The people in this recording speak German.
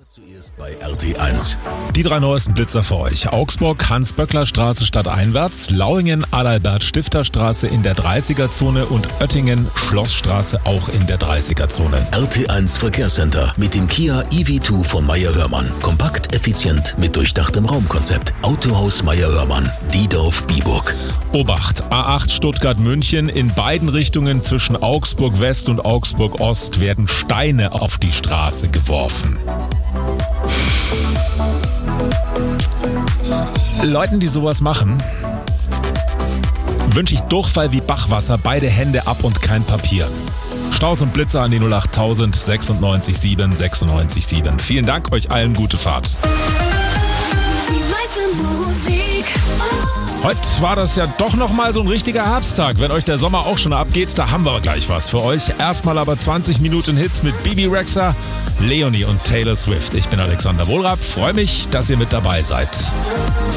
Zuerst bei RT1. Die 3 neuesten Blitzer für euch. Augsburg, Hans-Böckler-Straße stadteinwärts, Lauingen, Adalbert-Stifter-Straße in der 30er-Zone und Oettingen, Schlossstraße auch in der 30er-Zone. RT1 Verkehrscenter mit dem Kia EV2 von Meyer-Hörmann. Kompakt, effizient, mit durchdachtem Raumkonzept. Autohaus Meyer-Hörmann, Diedorf-Biburg. Obacht, A8 Stuttgart-München. In beiden Richtungen zwischen Augsburg-West und Augsburg-Ost werden Steine auf die Straße geworfen. Leuten, die sowas machen, wünsche ich Durchfall wie Bachwasser, beide Hände ab und kein Papier. Staus und Blitzer an die 08000 96 7 96 7. Vielen Dank, euch allen gute Fahrt. Die meiste Musik. Heute war das ja doch nochmal so ein richtiger Herbsttag. Wenn euch der Sommer auch schon abgeht, da haben wir gleich was für euch. Erstmal aber 20 Minuten Hits mit Bibi Rexha, Leonie und Taylor Swift. Ich bin Alexander Wohlrapp, freue mich, dass ihr mit dabei seid.